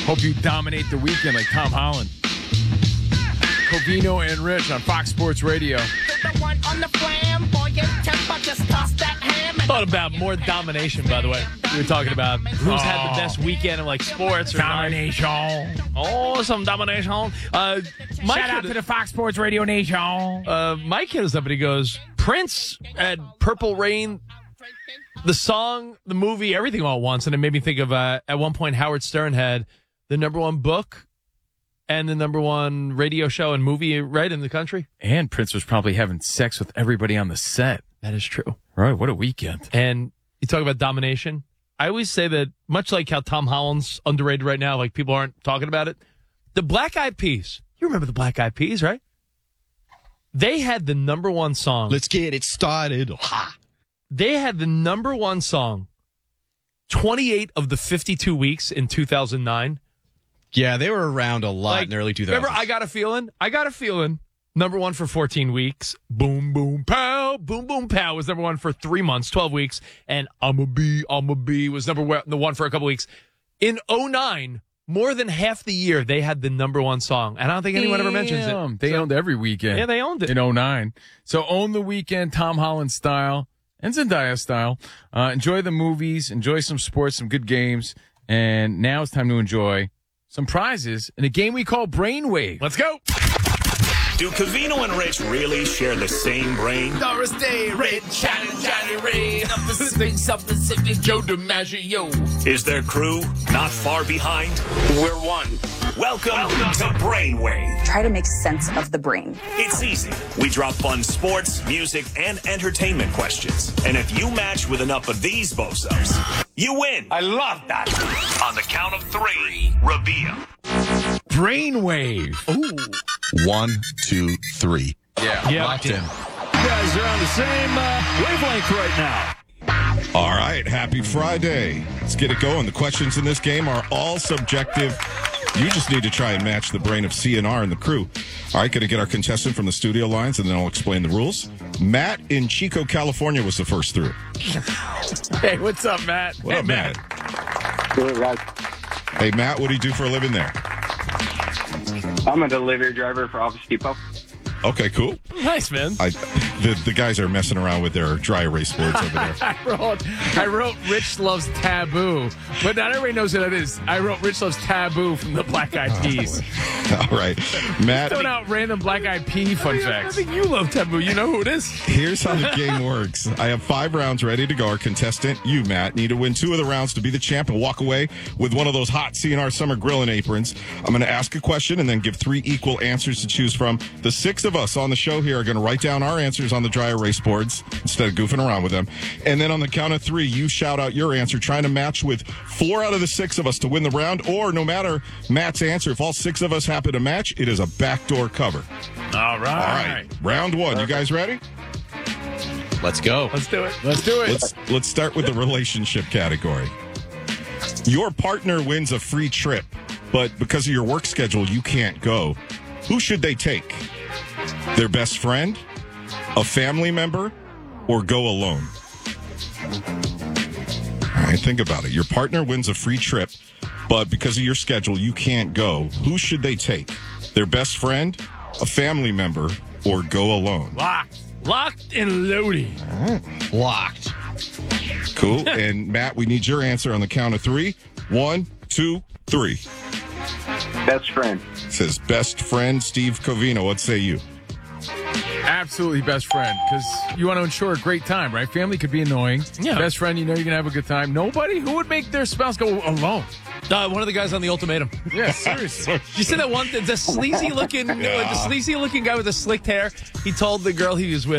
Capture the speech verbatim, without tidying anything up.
Hope you dominate the weekend like Tom Holland. Covino and Rich on Fox Sports Radio. Thought about more domination, by the way. We were talking about who's oh. had the best weekend in like sports or domination. Not. Oh, some domination. Uh, Mike Shout out to the Fox Sports Radio Nation. Uh, Mike hit us up and he goes, Prince had Purple Rain, the song, the movie, everything all at once. And it made me think of, uh, at one point, Howard Stern had the number one book and the number one radio show and movie right in the country. And Prince was probably having sex with everybody on the set. That is true. Right, what a weekend. And you talk about domination. I always say that, much like how Tom Holland's underrated right now, like people aren't talking about it, the Black Eyed Peas, you remember the Black Eyed Peas, right? They had the number one song. Let's get it started. Ha! They had the number one song twenty-eight of the fifty-two weeks in two thousand nine. Yeah, they were around a lot like, in the early two thousands. Remember, I Got a Feeling? I Got a Feeling. Number one for fourteen weeks. Boom, boom, pow. Boom, boom, pow was number one for three months, twelve weeks. And I'ma Be, I'ma Be was number one, the one for a couple weeks. In oh nine, more than half the year, they had the number one song. And I don't think anyone ever mentions it. They so, owned every weekend. Yeah, they owned it. In oh nine. So own the weekend, Tom Holland style and Zendaya style. Uh, enjoy the movies. Enjoy some sports, some good games. And now it's time to enjoy some prizes in a game we call Brainwave. Let's go. Do Covino and Rich really share the same brain? Doris Day, Red, Johnny, Johnny Ray, Pacific, South Pacific, Joe DiMaggio. Is their crew not far behind? We're one. Welcome, Welcome to Brainwave. Try to make sense of the brain. It's easy. We drop fun sports, music, and entertainment questions. And if you match with enough of these bozos, you win. I love that. On the count of three, reveal. Brainwave. Ooh. One, two, three. Yeah. Yep. Locked in. You guys are on the same uh, wavelength right now. All right. Happy Friday. Let's get it going. The questions in this game are all subjective. You just need to try and match the brain of C N R and the crew. All right. Going to get our contestant from the studio lines, and then I'll explain the rules. Matt in Chico, California was the first through. Hey, what's up, Matt? What hey, up, Matt? Matt? Good, guys. Hey, Matt, what do you do for a living there? I'm a delivery driver for Office Depot. Okay, cool. Nice, man. I, the the guys are messing around with their dry erase boards over there. I wrote, I wrote Rich Loves Taboo, but not everybody knows what that is. I wrote Rich Loves Taboo from the Black Eyed Peas. Oh, all right. Matt. Throwing out random Black Eyed Pea fun I facts. I think you love Taboo. You know who it is? Here's how the game works. I have five rounds ready to go. Our contestant, you, Matt, need to win two of the rounds to be the champ and walk away with one of those hot C N R summer grilling aprons. I'm going to ask a question and then give three equal answers to choose from. The six of us on the show here are going to write down our answers on the dry erase boards instead of goofing around with them. And then on the count of three, you shout out your answer, trying to match with four out of the six of us to win the round. Or no matter Matt's answer, if all six of us happen to match, it is a backdoor cover. All right. All right. Round one. You guys ready? Let's go. Let's do it. Let's do it. Let's let's start with the relationship category. Your partner wins a free trip, but because of your work schedule, you can't go. Who should they take? Their best friend, a family member, or go alone? All right, think about it. Your partner wins a free trip, but because of your schedule, you can't go. Who should they take? Their best friend, a family member, or go alone? Locked. Locked and loaded. Locked. Cool. And Matt, we need your answer on the count of three. One, two, three. Best friend. Says best friend Steve Covino. What say you? Absolutely best friend, because you want to ensure a great time, right? Family could be annoying. Yeah. Best friend, you know you're going to have a good time. Nobody who would make their spouse go alone. Uh, one of the guys on The Ultimatum. Yeah, seriously. You see that one, the sleazy looking, Yeah. the sleazy looking guy with the slicked hair? He told the girl he was with,